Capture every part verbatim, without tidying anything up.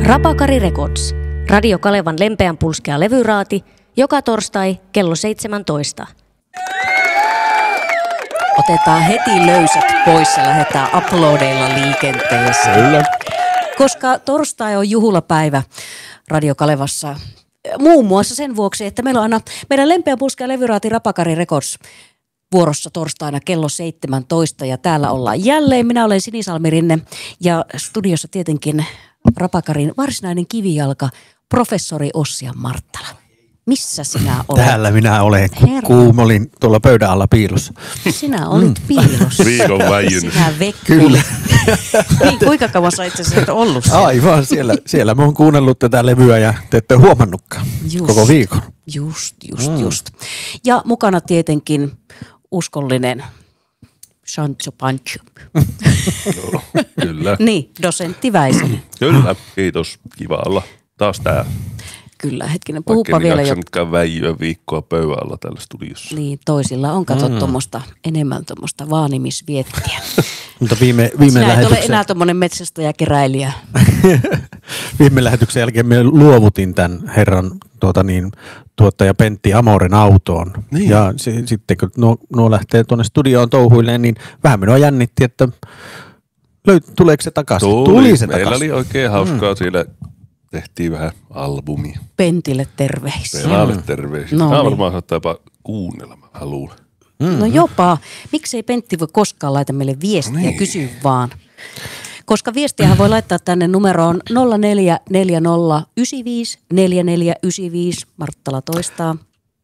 Rapakari Records. Radio Kalevan lempeän pulskea levyraati. Joka torstai kello seitsemäntoista. Otetaan heti löysät pois ja lähdetään uploadeilla liikenteeseen. Kyllä. Koska torstai on juhlapäivä Radio Kalevassa. Muun muassa sen vuoksi, että meillä on aina meidän lempeän pulskea levyraati Rapakari Records vuorossa torstaina kello seitsemäntoista. Ja täällä ollaan jälleen. Minä olen Sinisalmi Rinne ja studiossa tietenkin Rapakarin varsinainen kivijalka, professori Ossian Marttala. Missä sinä olet? Täällä minä olen, Herra. kun olin tuolla pöydän alla piilossa. Sinä olit piilossa. Viikon väijynyt. Sinä vekku. Kyllä. Niin, kuinka kauan sä itse asiassa et ollut siellä? Aivan, siellä, siellä mä oon kuunnellut tätä levyä ja te ette huomannutkaan Just. koko viikon. Just, just, mm. just. Ja mukana tietenkin uskollinen Sancho Pancho. No, kyllä. Niin, dosentti Väisänen. Kyllä, kiitos. Kiva olla taas tää. Kyllä, hetkinen, Vaikka puhupa en vielä jo. jaksanutkaan väijyä viikkoa pöydän alla täällä studiossa. Niin, toisilla on kato mm. tuommoista, enemmän tuommoista vaanimisviettiä. Mutta viime, viime Sinä et ole lähetyksen, enää tuommoinen metsästäjäkeräilijä. viime lähetyksen jälkeen me luovutin tämän herran tuota niin, tuottaja Pentti Amoren autoon. Niin. Ja se, sitten kun nuo, nuo lähtee tuonne studioon touhuilleen, niin vähän minua jännitti, että löyt, tuleeko se takaisin? Tuli, Tuli se meillä takaisin. oli oikein hauskaa. Mm. Siellä tehtiin vähän albumia. Pentille terveisiä. Pelaalle terveisiä. No Tämä niin. varmaan saattaa jopa kuunnella, mä luulen. Mm-hmm. No jopa. Miksei Pentti voi koskaan laita meille viestiä, Niin. kysy vaan. Koska viestiähän voi laittaa tänne numeroon nolla neljä neljä nolla yhdeksän viisi neljä neljä yhdeksän viisi. Marttala toistaa.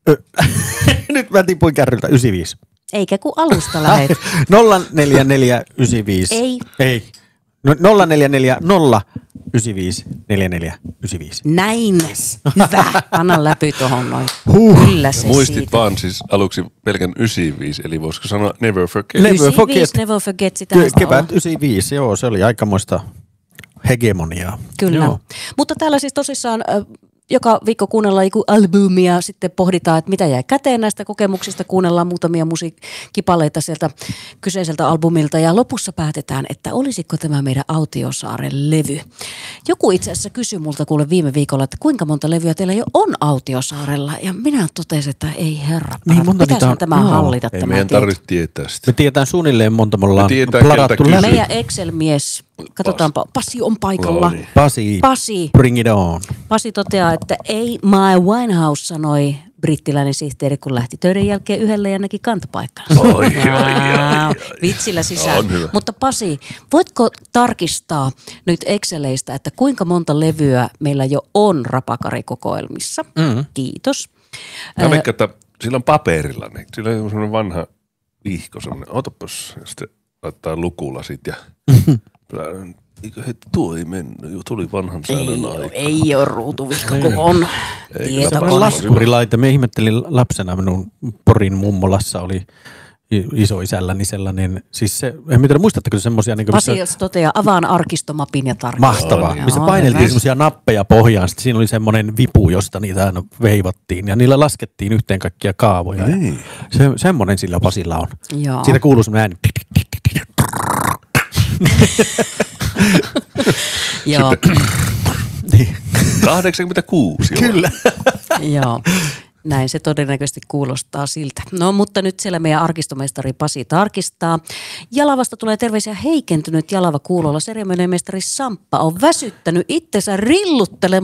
Nyt mä tipuin kärryltä yhdeksänkymmentäviisi. Eikä kun alusta lähet. nolla neljä neljä yhdeksän viisi. Ei. Ei. No, nolla neljä neljä nolla yhdeksän viisi neljä neljä yhdeksän viisi. Näin. Hyvä. Anna läpi tuohon noin. Huh. Kyllä se Muistit siitä. vaan siis aluksi pelkän yhdeksänkymmentäviisi, eli voisiko sanoa never forget. Never yhdeksänkymmentäviisi, forget. never forget, sitä Ke- sitä kevät on. yhdeksänkymmentäviisi, joo, se oli aikamoista hegemoniaa. Kyllä. Joo. Mutta täällä siis tosissaan ö, joka viikko kuunnellaan joku albumia ja sitten pohditaan, että mitä jäi käteen näistä kokemuksista. Kuunnellaan muutamia musiikkipaleita sieltä kyseiseltä albumilta ja lopussa päätetään, että olisiko tämä meidän Autiosaaren levy. Joku itse asiassa kysyi multa kuule viime viikolla, että kuinka monta levyä teillä jo on Autiosaarella ja minä totesin, että ei herra. Niin, monta niitä pitäisihän on. tämä Joo. hallita Ei tämä meidän tieto. tarvitse tietää sitä. Me tiedetään suunnilleen monta, me ollaan Me tiedetään, plarattu keltä läpi. kysyy. Meidän Excel-mies, katsotaanpa, Pasi on paikalla. No niin. Pasi, Pasi. bring it on. Pasi toteaa, että ei My Winehouse, sanoi brittiläinen sihteeri, kun lähti töiden jälkeen yhdelle ja näki kantapaikkansa. Oi, oi, oi, oi. Vitsillä sisään. On hyvä. Mutta Pasi, voitko tarkistaa nyt Exceleistä, että kuinka monta levyä meillä jo on Rapakarikokoelmissa? Mm. Kiitos. Mä veikkaan, että sillä on paperilla. Niin. Sillä on semmoinen vanha vihko, semmoinen, otapas, ja sitten laittaa lukulasit ja eikö heti tuo ei mennyt, jo tuli vanhan säännön Ei, aika. ei ole ruutuvihko, kun on Ei, tietokone. kyllä Laskurilaite. Me ihmettelin lapsena, minun Porin mummolassa oli isoisälläni sellainen, siis se, en tiedä, muistatteko se semmoisia, niin Pasi toteaa, avaan arkistomapin ja tarkistaa. mahtavaa, Joo, missä hyvä. paineltiin semmoisia nappeja pohjaan, sitten siinä oli semmoinen vipu, josta niitä aina veivattiin ja niillä laskettiin yhteen kaikkia kaavoja. Niin. Se, semmoinen sillä Pasilla on. Joo. Siitä kuuluu semmoinen ääni. Joo, kahdeksankymmentäkuusi. Kyllä. joo. Näin se todennäköisesti kuulostaa siltä. No mutta nyt siellä meidän arkistomestari Pasi tarkistaa. Jalavasta tulee terveisiä heikentynyt Jalava kuulolla. Seremoniamestari Samppa on väsyttänyt itsensä rilluttelemaan